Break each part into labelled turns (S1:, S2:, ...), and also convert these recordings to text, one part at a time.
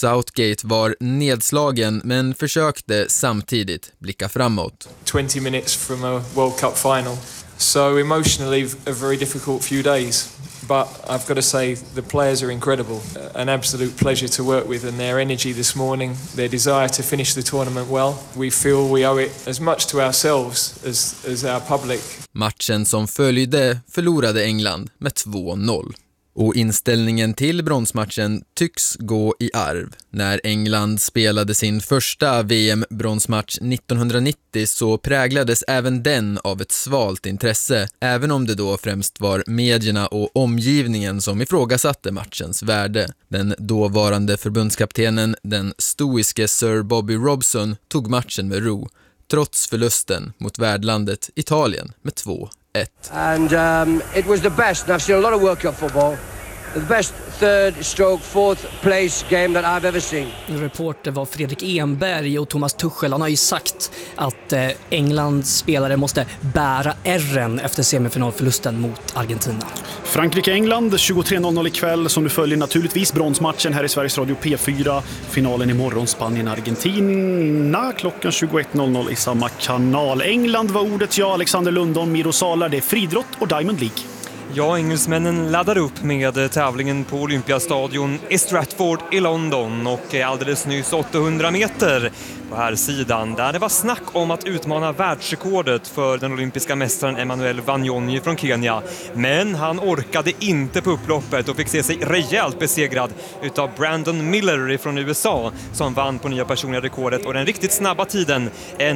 S1: Southgate var nedslagen men försökte samtidigt blicka framåt.
S2: 20 minutes from a World Cup final. So emotionally a very difficult few days. But I've got to say the players are incredible. An absolute pleasure to work with, and their energy this morning, their desire to finish the tournament well. We feel we owe it as much to ourselves as our public.
S1: Matchen som följde förlorade England med 2-0. Och inställningen till bronsmatchen tycks gå i arv. När England spelade sin första VM-bronsmatch 1990 så präglades även den av ett svalt intresse, även om det då främst var medierna och omgivningen som ifrågasatte matchens värde. Den dåvarande förbundskaptenen, den stoiske Sir Bobby Robson, tog matchen med ro, trots förlusten mot värdlandet Italien med 2-1.
S3: And it was the best, and I've seen a lot of World Cup football, the best fourth place game that I've ever seen.
S4: Reporter var Fredrik Enberg och Thomas Tuchel. Han har ju sagt att Englands spelare måste bära ärren efter semifinalförlusten mot Argentina.
S5: Frankrike-England 23.00 ikväll, som du följer naturligtvis bronsmatchen här i Sveriges Radio P4. Finalen imorgon, Spanien-Argentina klockan 21.00 i samma kanal. England var ordet, ja. Alexander Lundon, Miro Salar, det är friidrott och Diamond League.
S6: Ja, engelsmännen laddar upp med tävlingen på Olympiastadion i Stratford i London och alldeles nyss 800 meter på här sidan där det var snack om att utmana världsrekordet för den olympiska mästaren Emmanuel Wanyonyi från Kenya. Men han orkade inte på upploppet och fick se sig rejält besegrad utav Brandon Miller från USA som vann på nya personliga rekordet och den riktigt snabba tiden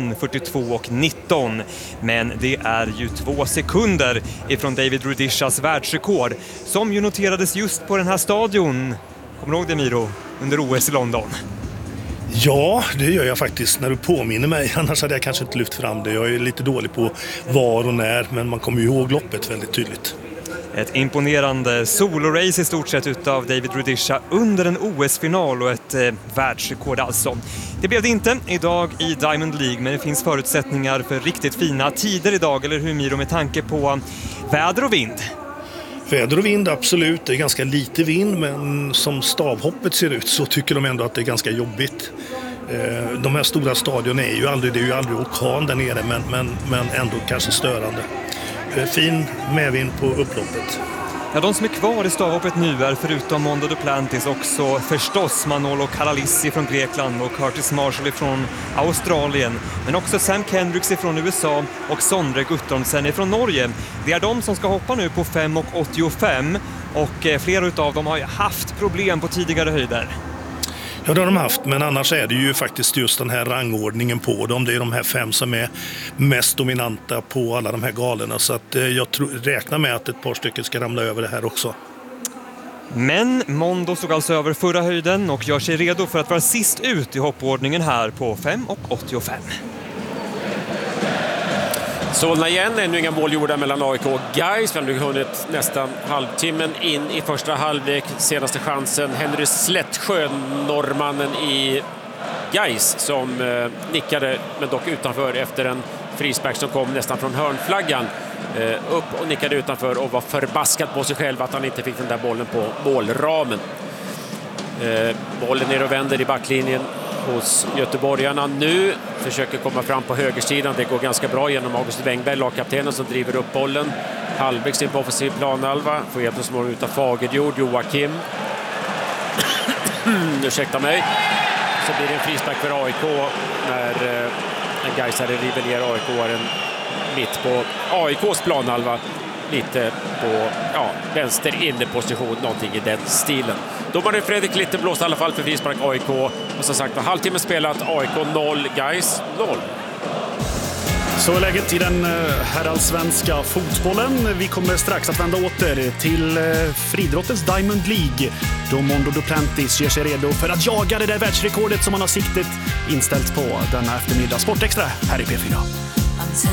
S6: 1:42.19. Men det är ju 2 sekunder ifrån David Rudishas världsrekord som ju noterades just på den här stadion. Kommer du ihåg det, Miro, under OS i London?
S7: Ja, det gör jag faktiskt när du påminner mig. Annars hade jag kanske inte lyft fram det. Jag är lite dålig på var och när, men man kommer ju ihåg loppet väldigt tydligt.
S6: Ett imponerande solorace i stort sett utav David Rudisha under en OS-final och ett världsrekord alltså. Det blev det inte idag i Diamond League, men det finns förutsättningar för riktigt fina tider idag, eller hur, Miro, med tanke på väder och vind?
S7: Väder och vind, absolut. Det är ganska lite vind, men som stavhoppet ser ut så tycker de ändå att det är ganska jobbigt. De här stora stadionerna är ju aldrig orkan där nere, men ändå kanske störande. Fin medvind på upploppet.
S6: Ja, de som är kvar i stavhoppet nu är förutom Mondo Duplantis också förstås Manolo Kalalissi från Grekland och Curtis Marshall från Australien. Men också Sam Kendricks från USA och Sondre Guttormsen från Norge. Det är de som ska hoppa nu på 5,85 och flera utav dem har ju haft problem på tidigare höjder.
S7: Ja, det har de haft, men annars är det ju faktiskt just den här rangordningen på dem. Det är de här 5 som är mest dominanta på alla de här galerna. Så att jag räknar med att ett par stycken ska ramla över det här också.
S6: Men Mondo såg alltså över förra höjden och gör sig redo för att vara sist ut i hoppordningen här på 5,85.
S8: Solna igen, ännu inga mål gjorda mellan AIK och Gais. Vi har nu hunnit nästan halvtimmen in i första halvlek. Senaste chansen, Henry Slättsjö, norrmannen i Gais, som nickade, men dock utanför efter en frispark som kom nästan från hörnflaggan. Upp och nickade utanför och var förbaskad på sig själv att han inte fick den där bollen på målramen. Bollen ner och vänder i backlinjen hos göteborgarna nu. Försöker komma fram på högersidan. Det går ganska bra genom August Wengberg, lagkaptenen, som driver upp bollen. Halvvägs in på offensiv planhalva. Får hjälp som utav Fagerjord, Joakim. Ursäkta mig. Så blir det en frispark för AIK när en Gaisare river ner AIK-aren mitt på AIKs planhalva. Lite på vänster inneposition, någonting i den stilen. Domaren Fredrik Litten blåste i alla fall för frispark AIK. Och som sagt, halvtimme spelat, AIK 0, Gais 0.
S5: Så är läget i den herrallsvenska fotbollen. Vi kommer strax att vända åter till friidrottens Diamond League. Då Mondo Duplantis ger sig redo för att jaga det där världsrekordet som han har siktet inställt på denna eftermiddag. Sportextra här i P4.